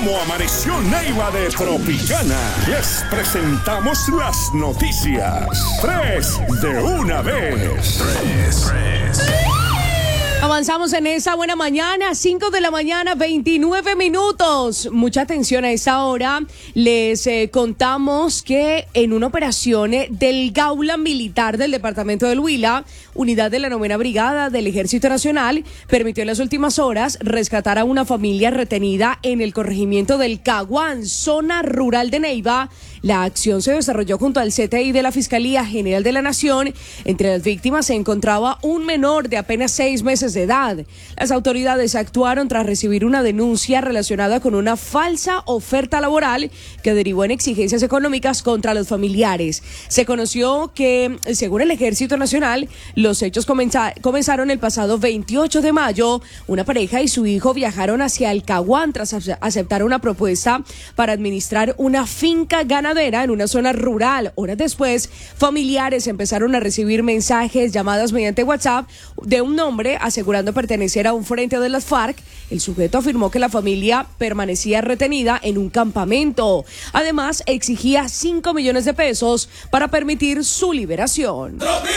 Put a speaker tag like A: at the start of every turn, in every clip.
A: cómo amaneció Neiva de Tropicana. Les presentamos las noticias. 3 de una vez.
B: Avanzamos en esa buena mañana, 5 de la mañana, 29 minutos. Mucha atención a esta hora. Les contamos que en una operación del Gaula Militar del departamento del Huila, unidad de la 9ª Brigada del Ejército Nacional, permitió en las últimas horas rescatar a una familia retenida en el corregimiento del Caguán, zona rural de Neiva. La acción se desarrolló junto al CTI de la Fiscalía General de la Nación. Entre las víctimas se encontraba un menor de apenas 6 meses de edad. Las autoridades actuaron tras recibir una denuncia relacionada con una falsa oferta laboral que derivó en exigencias económicas contra los familiares. Se conoció que, según el Ejército Nacional, los hechos comenzaron el pasado 28 de mayo. Una pareja y su hijo viajaron hacia el Caguán tras aceptar una propuesta para administrar una finca ganadera en una zona rural. Horas después, familiares empezaron a recibir mensajes, llamadas mediante WhatsApp de un hombre asegurando pertenecer a un frente de las FARC. El sujeto afirmó que la familia permanecía retenida en un campamento. Además, exigía 5 millones de pesos para permitir su liberación.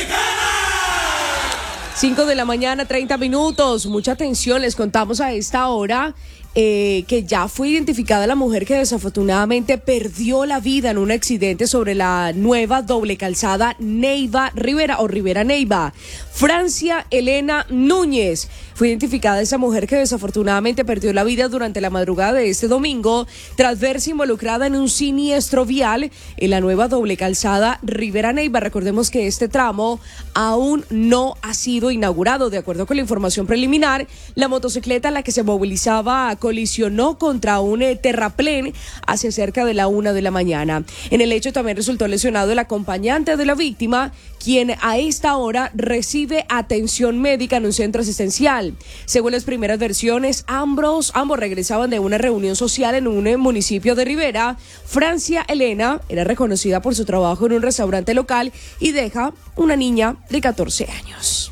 B: 5 de la mañana, 30 minutos. Mucha atención, les contamos a esta hora que ya fue identificada la mujer que desafortunadamente perdió la vida en un accidente sobre la nueva doble calzada Neiva-Rivera o Rivera-Neiva. Francia Elena Núñez. Fue identificada esa mujer que desafortunadamente perdió la vida durante la madrugada de este domingo tras verse involucrada en un siniestro vial en la nueva doble calzada Rivera-Neiva. Recordemos que este tramo aún no ha sido inaugurado. De acuerdo con la información preliminar, la motocicleta en la que se movilizaba colisionó contra un terraplén hacia cerca de la 1 de la mañana. En el hecho también resultó lesionado el acompañante de la víctima, quien a esta hora recibe atención médica en un centro asistencial. Según las primeras versiones, ambos regresaban de una reunión social en un municipio de Rivera. Francia Elena era reconocida por su trabajo en un restaurante local y deja una niña de 14 años.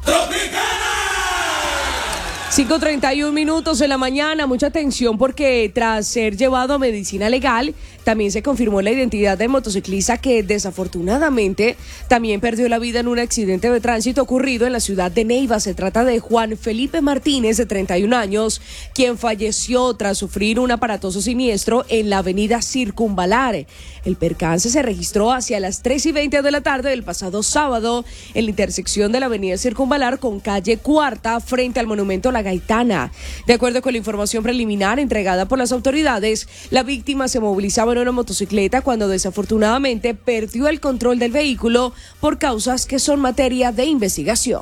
B: 5:31 minutos de la mañana, mucha atención porque tras ser llevado a medicina legal, también se confirmó la identidad del motociclista que desafortunadamente también perdió la vida en un accidente de tránsito ocurrido en la ciudad de Neiva. Se trata de Juan Felipe Martínez, de 31 años, quien falleció tras sufrir un aparatoso siniestro en la avenida Circunvalar. El percance se registró hacia las 3:20 de la tarde del pasado sábado en la intersección de la avenida Circunvalar con calle Cuarta frente al monumento a la Gaitana. De acuerdo con la información preliminar entregada por las autoridades, la víctima se movilizaba en una motocicleta cuando desafortunadamente perdió el control del vehículo por causas que son materia de investigación.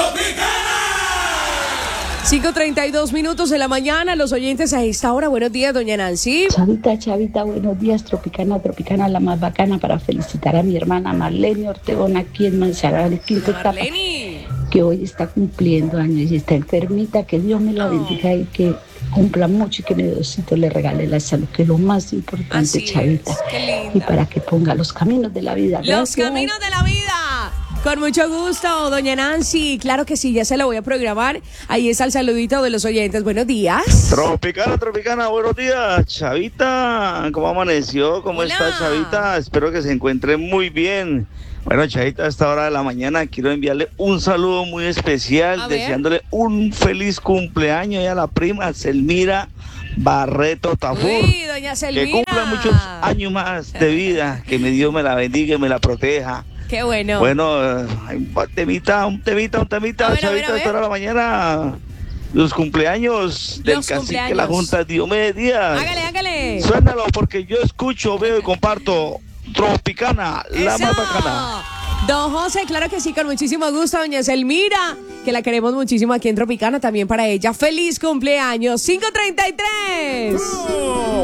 B: 5:32 minutos de la mañana, los oyentes a esta hora. Buenos días, doña Nancy.
C: Chavita, buenos días. Tropicana, la más bacana, para felicitar a mi hermana Marlene Ortegón aquí en Manzanares, quinta etapa, que hoy está cumpliendo años y está enfermita. Que Dios me la bendiga y que cumpla mucho y que mi Diosito le regale la salud, que es lo más importante. Así Chavita.
B: Es,
C: y para que ponga los caminos de la vida.
B: Los caminos de la vida. Con mucho gusto, doña Nancy. Claro que sí, ya se la voy a programar. Ahí está el saludito de los oyentes. Buenos días.
D: Tropicana, buenos días. Chavita, ¿cómo amaneció? ¿Cómo está, Chavita? Espero que se encuentre muy bien. Bueno, Chavita, a esta hora de la mañana quiero enviarle un saludo muy especial, deseándole un feliz cumpleaños a la prima Selmira Barreto Tafur.
B: Uy, doña Selmira.
D: Que cumpla muchos años más de vida, que mi Dios me la bendiga y me la proteja.
B: Qué bueno.
D: Bueno, un temita, Chavita, a esta hora de la mañana. Los cumpleaños del cacique, la Junta Diomedes Díaz.
B: Hágale.
D: Suénalo porque yo escucho, veo y comparto Tropicana, la más bacana.
B: Don José, claro que sí, con muchísimo gusto, doña Selmira, que la queremos muchísimo aquí en Tropicana, también para ella. ¡Feliz cumpleaños! 5:33.